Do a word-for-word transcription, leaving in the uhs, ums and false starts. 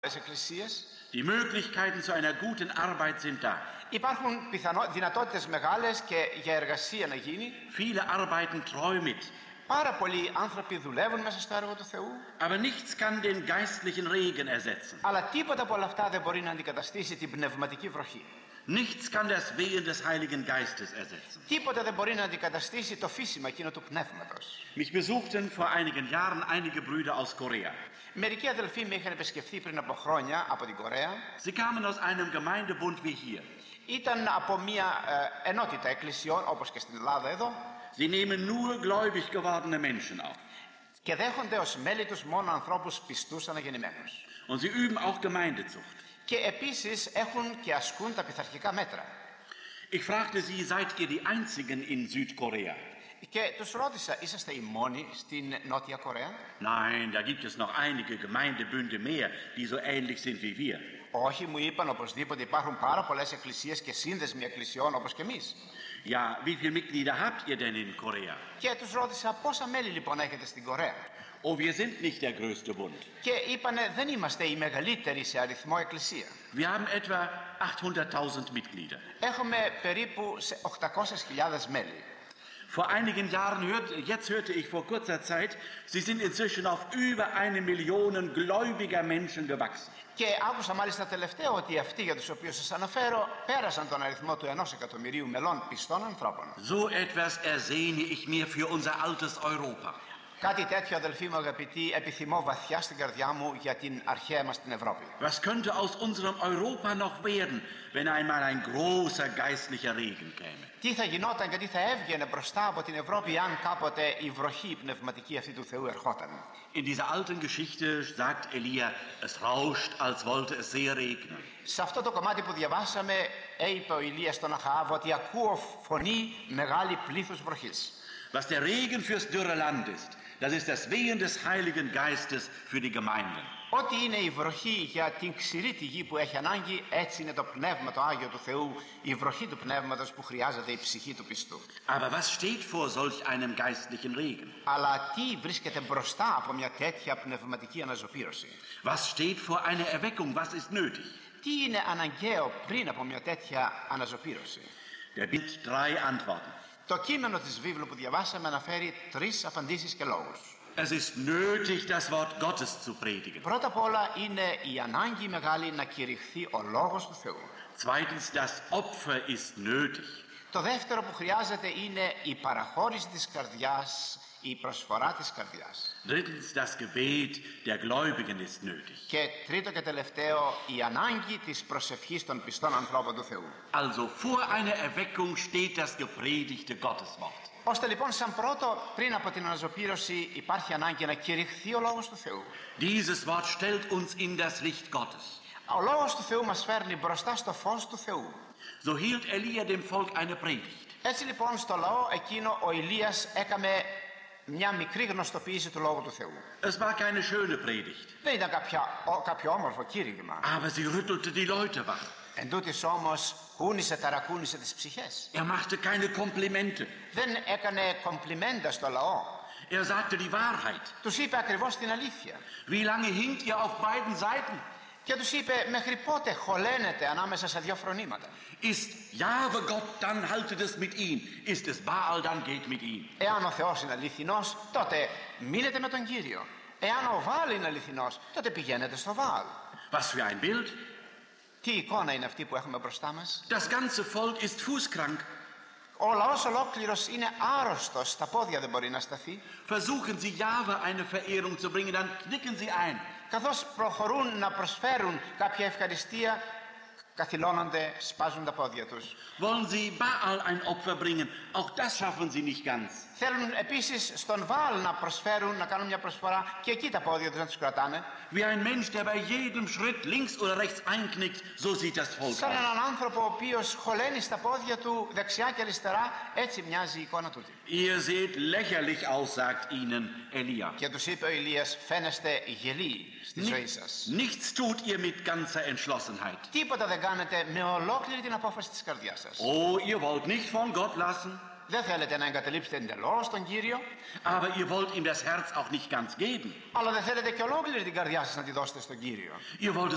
εκκλησίες. Die Möglichkeiten zu einer guten Arbeit sind da. Υπάρχουν πιθανό, δυνατότητες μεγάλες και για εργασία να γίνει. Viele arbeiten treu mit. Πάρα πολλοί άνθρωποι δουλεύουν μέσα στο έργο του Θεού. Aber nichts kann den geistlichen Regen ersetzen. Αλλά τίποτα από όλα αυτά δεν μπορεί να αντικαταστήσει την πνευματική βροχή. Nichts kann das Wehen des Heiligen Geistes ersetzen. Τίποτα δεν μπορεί να αντικαταστήσει το φύσιμα εκείνο του πνεύματος. Mich besuchten vor einigen Jahren einige Brüder aus Korea. Μερικοί αδελφοί με είχαν επισκεφθεί πριν από χρόνια από την Κορέα. Sie kamen aus einem Gemeindebund wie hier. Ήταν από μια ε, ενότητα εκκλησιών όπως και στην Ελλάδα εδώ. Sie nehmen nur gläubig gewordene Menschen auf. Και δέχονται ως μέλη τους μόνο ανθρώπους πιστούς αναγεννημένους. Und sie üben auch Gemeindezucht. Και επίσης έχουν και ασκούν τα πειθαρχικά μέτρα. Ich fragte sie, seid ihr die Einzigen in Südkorea? Και τους ρώτησα, είσαστε οι μόνοι στην Νότια Κορέα? Nein, da gibt es noch einige Gemeindebünde mehr, die so ähnlich sind wie wir. Όχι, μου είπαν οπωσδήποτε υπάρχουν πάρα πολλές εκκλησίες και σύνδεσμοι εκκλησιών όπως και εμείς. Ja, wie viele Mitglieder habt ihr denn in Korea? Και τους ρώτησα πόσα μέλη λοιπόν έχετε στην Κορέα. Oh, wir sind nicht der größte Bund. Και είπανε δεν είμαστε οι μεγαλύτεροι σε αριθμό εκκλησία. Wir haben etwa achthunderttausend Mitglieder. Έχουμε περίπου οκτακόσιες χιλιάδες μέλη. Vor einigen Jahren, hört, jetzt hörte ich vor kurzer Zeit, sie sind inzwischen auf über eine Million gläubiger Menschen gewachsen. Και άκουσα μάλιστα τελευταίο ότι αυτοί για τους οποίους σας αναφέρω πέρασαν τον αριθμό του ενός εκατομμυρίου μελών πιστών ανθρώπων. So etwas ersehne ich mir für unser altes Europa. Κάτι τέτοιο, αδελφοί μου αγαπητοί, επιθυμώ βαθιά στην καρδιά μου για την αρχαία μας την Ευρώπη. Was könnte aus unserem Europa noch werden, wenn einmal ein großer geistlicher Regen käme? Τι θα γινόταν και τι θα έβγαινε μπροστά από την Ευρώπη αν κάποτε η βροχή πνευματική αυτή του Θεού ερχόταν. In dieser alten Geschichte sagt Elia, es rauscht, als wollte es sehr regnen. Σε αυτό το κομμάτι που διαβάσαμε, είπε ο Ηλίας στον Αχαάβ ότι ακούω φωνή μεγάλη πλήθους βροχής. Was der Regen fürs dürre Land ist, das ist das Wehen des Heiligen Geistes für die Gemeinden. Ό,τι είναι η βροχή για την ξηρή τη γη που έχει ανάγκη, έτσι είναι το πνεύμα το Άγιο του Θεού, η βροχή του πνεύματος που χρειάζεται η ψυχή του πιστού. Aber was steht vor solch einem geistlichen Regen? Αλλά τι βρίσκεται μπροστά από μια τέτοια πνευματική αναζωπήρωση? Was steht vor einer Erweckung? Was ist nötig? Τι είναι αναγκαίο πριν από μια τέτοια αναζωπήρωση? Der bietet drei Antworten. Το κείμενο της βίβλου που διαβάσαμε αναφέρει τρεις απαντήσεις και λόγους. Es ist nötig, das Wort Gottes zu predigen. Πρώτα απ' όλα είναι η ανάγκη μεγάλη να κηρυχθεί ο λόγος του Θεού. Zweitens, das Opfer ist nötig. Το δεύτερο που χρειάζεται είναι η παραχώρηση της καρδιάς, η προσφορά της καρδιάς. Drittens, das Gebet der Gläubigen ist nötig. Και τρίτο και τελευταίο, η ανάγκη της προσευχής των πιστών ανθρώπων του Θεού. Also vor einer Erweckung steht das gepredigte Gotteswort. Ώστε λοιπόν σαν πρώτο, πριν από την αναζωπήρωση, υπάρχει ανάγκη να κηρυχθεί ο λόγος του Θεού. Dieses Wort stellt uns in das Licht Gottes. Ο λόγος του Θεού μας φέρνει μπροστά στο φως του Θεού. So hielt Elia dem Volk eine Predigt. Έτσι λοιπόν στο λαό εκείνο ο Ηλίας έκανε μια μικρή γνωστοποίηση του Λόγου του Θεού. Es war keine schöne Predigt. Δεν ήταν κάποια, ο, κάποιο όμορφο κήρυγμα. Aber sie rüttelte die Leute wach. Εν τούτης όμως κούνησε, ταρακούνησε τις ψυχές. Er machte keine Komplimente. Δεν έκανε κομπλιμέντα στο λαό. Er sagte die Wahrheit. Τους είπε ακριβώς την αλήθεια. Wie lange hinkt ihr auf beiden Seiten? Και τους είπε μέχρι πότε χωλένετε ανάμεσα σε δύο φρονήματα. Ist Jahwe Gott, dann haltet es mit ihm. Ist es Baal, dann geht mit ihm. Εάν ο Θεός είναι αληθινός, τότε μείνετε με τον Κύριο. Εάν ο Βαάλ είναι αληθινός, τότε πηγαίνετε στο Βαάλ. Was für ein Bild. Τι εικόνα είναι αυτή που έχουμε μπροστά μας? Das ganze Volk ist fußkrank. Ο λαός ολόκληρος είναι άρρωστος, στα πόδια δεν μπορεί να σταθεί. Versuchen Sie Jahwe eine Verehrung zu bringen, dann knicken Sie ein. Καθώς προχωρούν να προσφέρουν κάποια ευχαριστία, καθυλώνονται, σπάζουν τα πόδια τους. Wollen Sie Baal ein Opfer bringen? Auch das schaffen Sie nicht ganz. Θέλουν επίσης στον Βαάλ να προσφέρουν, να κάνουν μια προσφορά και εκεί τα πόδια τους να τους κρατάνε. Wie ein Mensch, der bei jedem Schritt links oder rechts einknickt, so sieht das Volk Σαν aus. έναν άνθρωπο ο οποίος χωλαίνει στα πόδια του δεξιά και αριστερά, έτσι μοιάζει η εικόνα τούτη. Ihr seht lächerlich aus, sagt ihnen Elia. Και τους είπε ο Ηλίας, φαίνεστε γελοί στη ζωή σας. Nichts tut ihr mit ganzer Entschlossenheit. Τίποτα δεν κάνετε με ολόκληρη την απόφαση της καρδιάς σας. Oh, ihr wollt nicht von Gott lassen. Δεν θέλετε να εγκαταλείψετε εντελώς τον Κύριο. Aber ihr wollt ihm das Herz auch nicht ganz geben. Αλλά δεν θέλετε και ολόκληρη την καρδιά σας να τη δώσετε στον Κύριο. Ihr wollt